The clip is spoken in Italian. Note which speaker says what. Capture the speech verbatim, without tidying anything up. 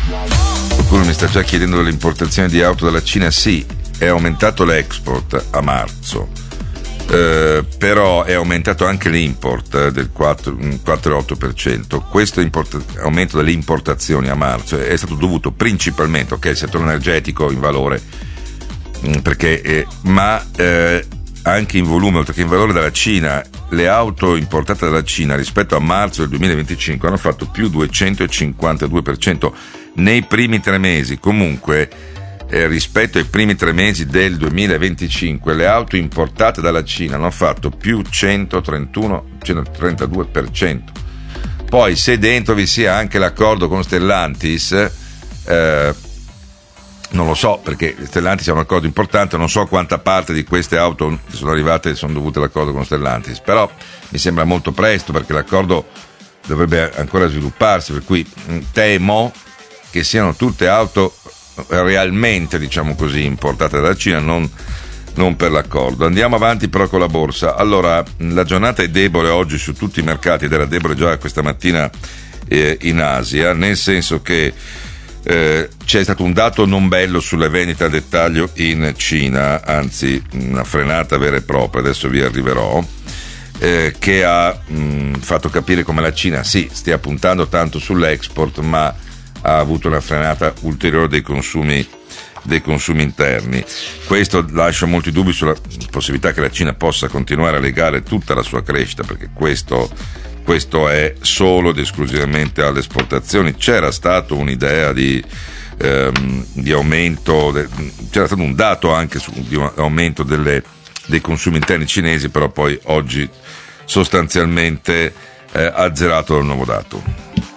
Speaker 1: Qualcuno mi sta già chiedendo delle importazioni di auto dalla Cina. Sì, è aumentato l'export a marzo, eh, però è aumentato anche l'import del quattro virgola otto per cento. Questo import- aumento delle importazioni a marzo è stato dovuto principalmente, ok, al settore energetico in valore, perché eh, ma eh, anche in volume, oltre che in valore, dalla Cina. Le auto importate dalla Cina rispetto a marzo del duemilaventicinque hanno fatto più duecentocinquantadue per cento nei primi tre mesi. Comunque eh, rispetto ai primi tre mesi del duemilaventicinque le auto importate dalla Cina hanno fatto più centotrentuno centotrentadue per cento. Poi se dentro vi sia anche l'accordo con Stellantis, eh, non lo so, perché Stellantis è un accordo importante, non so quanta parte di queste auto che sono arrivate sono dovute all'accordo con Stellantis, però mi sembra molto presto perché l'accordo dovrebbe ancora svilupparsi, per cui temo che siano tutte auto realmente, diciamo così, importate dalla Cina, non, non per l'accordo. Andiamo avanti però con la borsa. Allora, la giornata è debole oggi su tutti i mercati ed era debole già questa mattina eh, in Asia, nel senso che Eh, c'è stato un dato non bello sulle vendite a dettaglio in Cina, anzi una frenata vera e propria, adesso vi arriverò, eh, che ha mh, fatto capire come la Cina sì stia puntando tanto sull'export, ma ha avuto una frenata ulteriore dei consumi dei consumi interni. Questo lascia molti dubbi sulla possibilità che la Cina possa continuare a legare tutta la sua crescita, perché questo Questo è solo ed esclusivamente alle esportazioni. C'era stato un'idea di, ehm, di aumento, de, c'era stato un dato anche su, di un aumento delle, dei consumi interni cinesi, però poi oggi sostanzialmente eh, azzerato dal nuovo dato.